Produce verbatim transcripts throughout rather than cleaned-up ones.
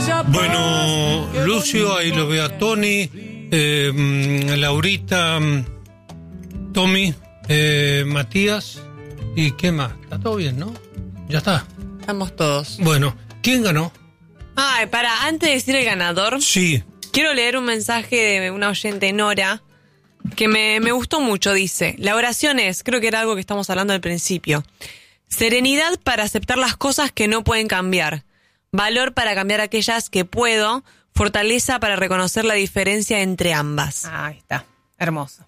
Bueno, Lucio, ahí lo veo a Tony, eh, Laurita, Tommy, eh, Matías, ¿y qué más? Está todo bien, ¿no? Ya está. Estamos todos. Bueno, ¿quién ganó? Ay, para, antes de decir el ganador, sí, quiero leer un mensaje de una oyente, Nora, que me, me gustó mucho. Dice, la oración es, creo que era algo que estamos hablando al principio, serenidad para aceptar las cosas que no pueden cambiar, valor para cambiar aquellas que puedo, fortaleza para reconocer la diferencia entre ambas. Ahí está, hermoso.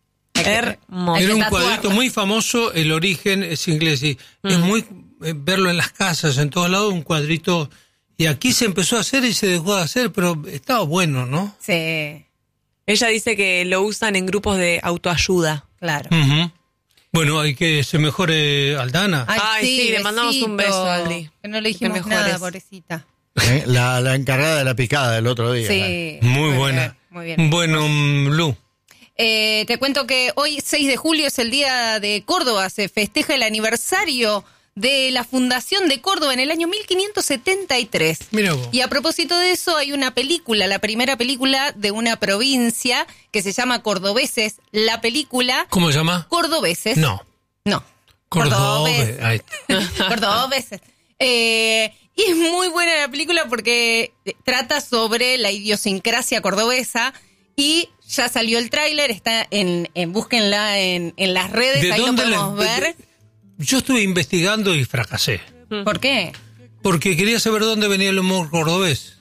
Hermoso. Era un cuadrito muy famoso, el origen es inglés, y mm. es muy eh, verlo en las casas, en todos lados, un cuadrito, y aquí se empezó a hacer y se dejó de hacer, pero estaba bueno, ¿no? Sí. Ella dice que lo usan en grupos de autoayuda. Claro. Uh-huh. Bueno, hay que se mejore Aldana. Ay, Ay sí, sí, le mandamos un beso, Aldi. Que no le dijimos nada, pobrecita. ¿Eh? La, la encargada de la picada del otro día. Sí. La... Muy, muy buena. Bien, muy bien. Bueno, Lu. Eh, te cuento que hoy, seis de julio, es el Día de Córdoba. Se festeja el aniversario de la fundación de Córdoba en el año mil quinientos setenta y tres. Mirá vos. Y a propósito de eso, hay una película, la primera película de una provincia que se llama Cordobeses. La película... ¿Cómo se llama? Cordobeses. No. No. Cordobeses. Cordobeses. Eh, y es muy buena la película porque trata sobre la idiosincrasia cordobesa y ya salió el tráiler, está en, en búsquenla en, en las redes, ahí lo podemos le, ver. Yo estuve investigando y fracasé. ¿Por qué? Porque quería saber dónde venía el humor cordobés.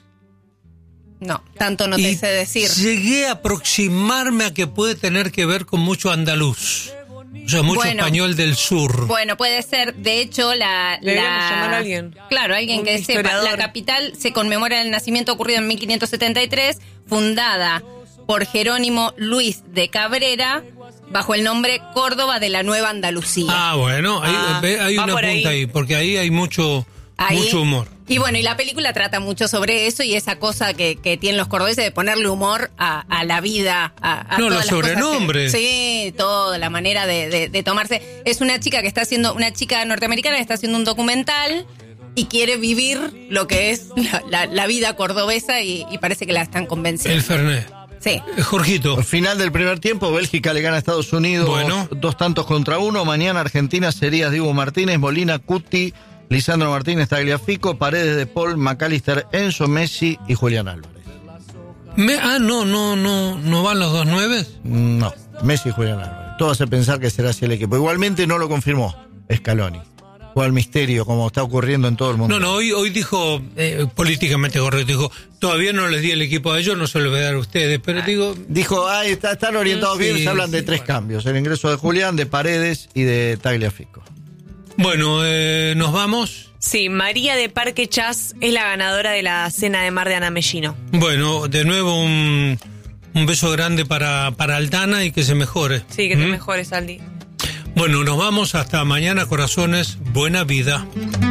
No, tanto no te y sé decir. Llegué a aproximarme a que puede tener que ver con mucho andaluz. O sea, mucho bueno, español del sur. Bueno, puede ser. De hecho, la... Deberíamos la llamar a alguien. Claro, alguien Un que historiador. sepa. La capital se conmemora el nacimiento ocurrido en mil quinientos setenta y tres, fundada por Jerónimo Luis de Cabrera, bajo el nombre Córdoba de la Nueva Andalucía. Ah, bueno, hay, ah, hay una punta ahí. ahí, porque ahí hay mucho, ahí. mucho humor. Y bueno, y la película trata mucho sobre eso y esa cosa que, que tienen los cordobeses de ponerle humor a, a la vida, a, a no, todas los sobrenombres. Que, sí, toda la manera de, de, de tomarse. Es una chica que está haciendo, una chica norteamericana que está haciendo un documental y quiere vivir lo que es la, la, la vida cordobesa y, y parece que la están convenciendo. El Fernet. Sí. Jorgito. Al final del primer tiempo, Bélgica le gana a Estados Unidos. Bueno. Dos tantos contra uno. Mañana Argentina sería Diego Martínez, Molina, Cuti, Lisandro Martínez, Tagliafico, Paredes de Paul, McAllister, Enzo, Messi y Julián Álvarez. Me, ah, no, no, no, ¿no van los dos nueves? No, Messi y Julián Álvarez. Todo hace pensar que será así el equipo. Igualmente no lo confirmó Scaloni. O al misterio, como está ocurriendo en todo el mundo. No, no, hoy, hoy dijo, eh, políticamente correcto, dijo, todavía no les di el equipo a ellos, no se lo voy a dar a ustedes, pero ah, digo... Dijo, ah, está, están orientados sí, bien, se hablan de sí, tres bueno. cambios, el ingreso de Julián, de Paredes y de Tagliafico. Bueno, eh, ¿nos vamos? Sí, María de Parque Chas es la ganadora de la cena de mar de Ana Mellino. Bueno, de nuevo un, un beso grande para, para Aldana y que se mejore. Sí, que te ¿Mm? mejores, Aldi. Bueno, nos vamos hasta mañana, corazones. Buena vida.